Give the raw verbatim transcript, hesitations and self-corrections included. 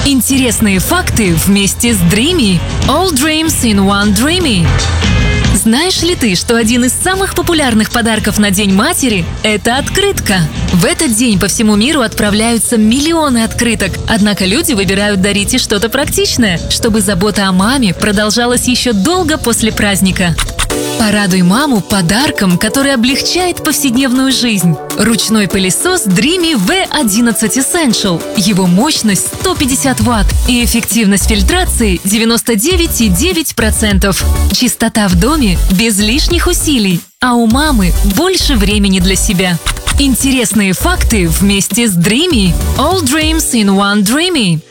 Интересные факты вместе с Dreamy. All Dreams in One Dreamy. Знаешь ли ты, что один из самых популярных подарков на День матери – это открытка? В этот день по всему миру отправляются миллионы открыток, однако люди выбирают дарить и что-то практичное, чтобы забота о маме продолжалась еще долго после праздника. Порадуй маму подарком, который облегчает повседневную жизнь. Ручной пылесос Dreamy ви одиннадцать Essential. Его мощность сто пятьдесят ватт и эффективность фильтрации девяносто девять целых девять десятых процента. Чистота в доме без лишних усилий, а у мамы больше времени для себя. Интересные факты вместе с Dreamy. All Dreams in One Dreamy.